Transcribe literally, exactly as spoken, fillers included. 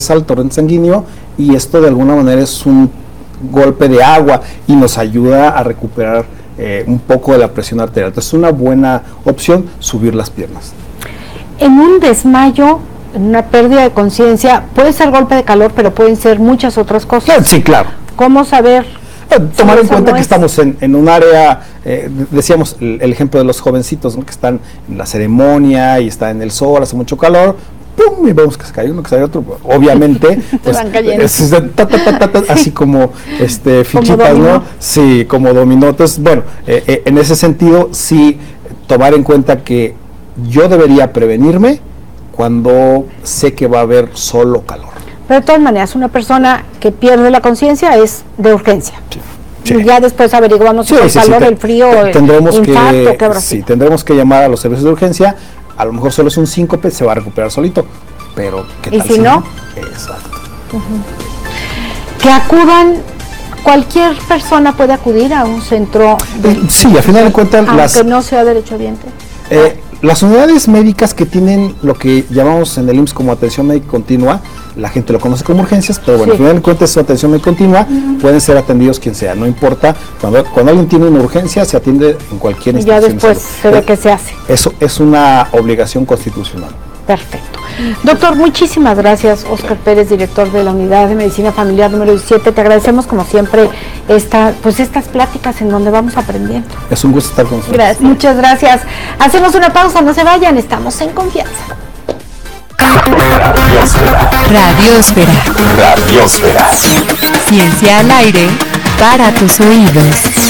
al torrente sanguíneo y esto de alguna manera es un golpe de agua y nos ayuda a recuperar eh, un poco de la presión arterial. Entonces es una buena opción subir las piernas. En un desmayo, en una pérdida de conciencia, puede ser golpe de calor, pero pueden ser muchas otras cosas. Sí, claro. ¿Cómo saber? Eh, tomar si en cuenta no que es? estamos en, en un área, eh, decíamos el, el ejemplo de los jovencitos, ¿no? Que están en la ceremonia y está en el sol, hace mucho calor, ¡pum! Y vemos que se cae uno, que se cae otro. Obviamente, pues, van cayendo. es, es de ta, ta, ta, ta, ta, así como este, fichitas, ¿no? Sí, como dominó. Entonces, bueno, eh, eh, en ese sentido, sí, tomar en cuenta que yo debería prevenirme cuando sé que va a haber solo calor. Pero de todas maneras, una persona que pierde la conciencia es de urgencia. Sí. Sí. Y ya después averiguamos Sí, si el sí, calor, sí, el frío, el tendremos infarto, que, qué habrá sí, sido. tendremos que llamar a los servicios de urgencia. A lo mejor solo es un síncope, se va a recuperar solito, pero ¿qué ¿Y tal si no? Exacto. Que acudan, cualquier persona puede acudir a un centro de, Sí, a final de cuentas, aunque las, no sea derechohabiente. eh, las unidades médicas que tienen lo que llamamos en el I M S S como atención médica continua, la gente lo conoce como urgencias, pero bueno, Sí. al final de cuentas es atención médica continua, uh-huh. Pueden ser atendidos quien sea, no importa, cuando, cuando alguien tiene una urgencia se atiende en cualquier Y ya institución. después de salud. se ve qué se hace. Eso es una obligación constitucional. Perfecto. Doctor, muchísimas gracias. Óscar Pérez, director de la Unidad de Medicina Familiar número diecisiete. Te agradecemos como siempre esta, pues estas pláticas en donde vamos aprendiendo. Es un gusto estar con ustedes. Gracias. Muchas gracias. Hacemos una pausa, no se vayan, estamos en confianza. Radiosfera. Radiosfera. Radiosfera. Ciencia al aire para tus oídos.